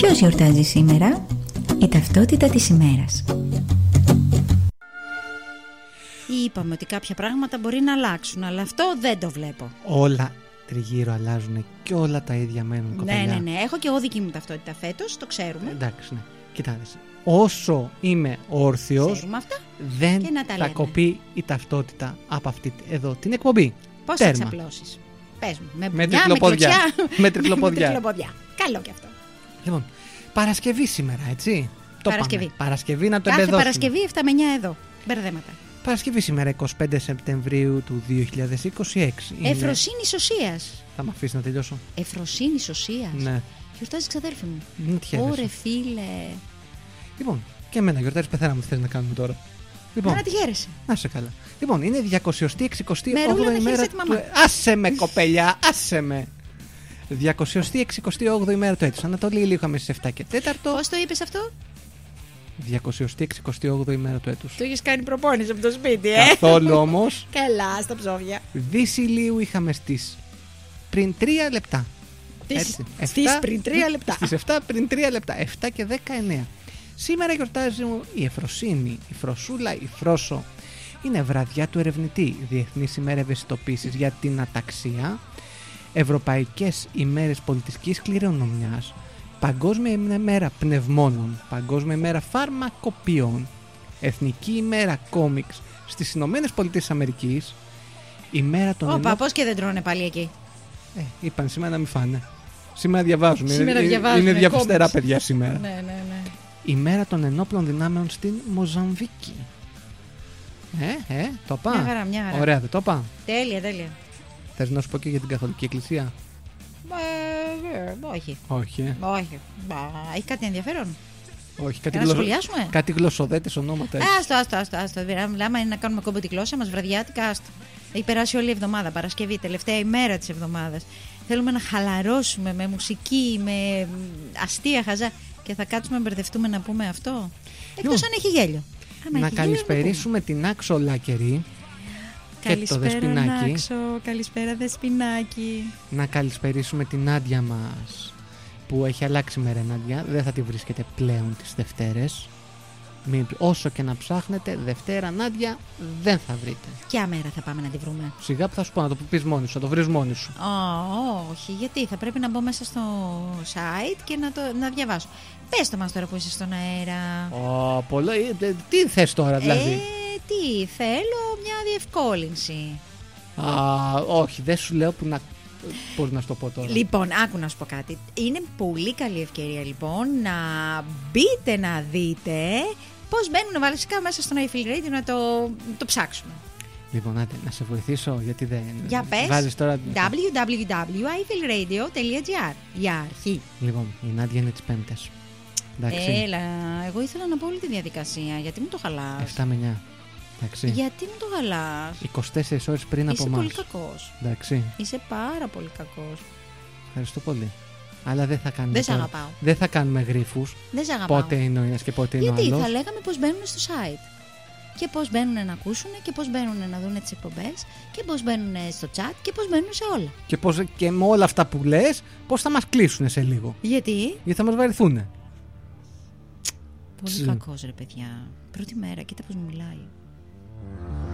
Ποιος γιορτάζει σήμερα? Η ταυτότητα της ημέρας. Είπαμε ότι κάποια πράγματα μπορεί να αλλάξουν, αλλά αυτό δεν το βλέπω. Όλα τριγύρω αλλάζουν και όλα τα ίδια μένουν, κοπελιά. Ναι. Έχω και εγώ δική μου ταυτότητα φέτος, το ξέρουμε. Εντάξει, ναι. Κοιτάξτε. Όσο είμαι όρθιος, δεν θα κοπεί η ταυτότητα από αυτή εδώ την εκπομπή. Πώς θα ξαπλώσεις? Πες μου. Με τρικλοπόδια. Με τρικλοπόδια. Καλό κι αυτό. Λοιπόν, Παρασκευή σήμερα, έτσι. Παρασκευή. Παρασκευή να το κάθε εμπεδώσουμε. Παρασκευή 7 με 9 εδώ. Μπερδέματα. Παρασκευή σήμερα, 25 Σεπτεμβρίου του 2026. Εφροσύνη Οσίας. Θα με αφήσει να τελειώσω? Εφροσύνη Οσίας. Ναι. Γιορτάζει ξαδέρφη μου. Ωρε φίλε. Λοιπόν, και εμένα γιορτάζει πεθέρα μου, τι θες να κάνουμε τώρα? Λοιπόν, να τη χαίρεσαι. Να σε καλά. Λοιπόν, είναι 268η ημέρα του... Άσε με, κοπελιά, άσε με. 268η ημέρα του έτους. Ανατολή, λίγο είχαμε στις 7 και 4. Πώς το είπες αυτό? 268η ημέρα του έτους. Το έχεις κάνει προπόνηση από το σπίτι, Καθόλου όμως. Καλά, στα ψόβια. Δύση ηλίου είχαμε στις πριν 3 λεπτά. Στις πριν 3 λεπτά. Στις 7 πριν 3 λεπτά. 7 και 19. Σήμερα γιορτάζει η Εφροσύνη, η Φροσούλα, η Φρόσο. Είναι βραδιά του ερευνητή, Διεθνής ημέρα ευαισθητοποίησης για την αταξία, Ευρωπαϊκές ημέρες πολιτιστικής κληρονομιάς, Παγκόσμια ημέρα πνευμόνων, Παγκόσμια ημέρα φαρμακοποιών, Εθνική ημέρα κόμιξ στις Ηνωμένες Πολιτείες Αμερικής, ημέρα των πώς και δεν τρώνε πάλι εκεί? Είπαν σήμερα να μην φάνε. Σήμερα διαβάζουν. Είναι διαφθορά παιδιά σήμερα. Ναι. Ημέρα των ενόπλων δυνάμεων στην Μοζαμβίκη. Το είπα. Μια χαρά. Ωραία, δεν το είπα? Τέλεια. Θες να σου πω και για την Καθολική Εκκλησία? Όχι. Έχει κάτι ενδιαφέρον? Όχι, κάτι γλωσσοδέτες ονόματα. Άστο. Μιλάμε να κάνουμε κόμπο τη γλώσσα μας βραδιάτικα. Άστο. Έχει περάσει όλη η εβδομάδα. Παρασκευή, τελευταία ημέρα της εβδομάδας. Θέλουμε να χαλαρώσουμε με μουσική, με αστεία χαζά. Και θα κάτσουμε να μπερδευτούμε να πούμε αυτό. Εκτός αν έχει γέλιο. Να καλησπερίσουμε την Άξο Λάκερη και το Δεσποινάκι. Νάξο, καλησπέρα Δεσποινάκι. Να καλησπερίσουμε την Νάντια μας, που έχει αλλάξει μέρα, Νάντια. Δεν θα τη βρίσκετε πλέον τις Δευτέρες. Όσο και να ψάχνετε, Δευτέρα Νάντια δεν θα βρείτε. Ποια μέρα θα πάμε να τη βρούμε? Σιγά που θα σου πω, να το πεις μόνη σου, να το βρεις μόνη σου. Όχι, γιατί θα πρέπει να μπω μέσα στο site και να διαβάσω. Πες το μας τώρα που είσαι στον αέρα. Τι θες τώρα δηλαδή? Τι θέλω, μια διευκόλυνση. Όχι, δεν σου λέω που να... Πώς να σου το πω τώρα? Λοιπόν, άκου να σου πω κάτι. Είναι πολύ καλή ευκαιρία λοιπόν να μπείτε να δείτε πώς μπαίνουν βασικά μέσα στον iFeel Radio, να το ψάξουμε. Λοιπόν, να σε βοηθήσω, γιατί δεν... Για πες. Βάζεις τώρα... www.ifeelradio.gr. Για αρχή. Λοιπόν, η Νάντια είναι τις Πέμπτες. Έλα, εγώ ήθελα να πω όλη τη διαδικασία. Γιατί μου το χαλάς? 7 με 9. Εντάξει. Γιατί μου το χαλάς? 24 ώρες πριν από εμάς. Είσαι πολύ κακός. Εντάξει. Είσαι πάρα πολύ κακός. Ευχαριστώ πολύ. Αλλά δεν θα κάνουμε. Δεν σε αγαπάω. Δεν θα κάνουμε γρίφους. Δεν σε αγαπάω. Πότε είναι ο ένας και πότε είναι ο άλλος. Γιατί θα λέγαμε πώς μπαίνουν στο site. Και πώς μπαίνουν να ακούσουν και πώς μπαίνουν να δουν τις εκπομπές και πώς μπαίνουν στο chat και πώς μπαίνουν σε όλα. Και με όλα αυτά που λες, πώς θα μας κλείσουν σε λίγο? Γιατί θα μας βαρεθούνε. Πολύ κακός ρε παιδιά. Πρώτη μέρα, κοίτα πώς μου μιλάει.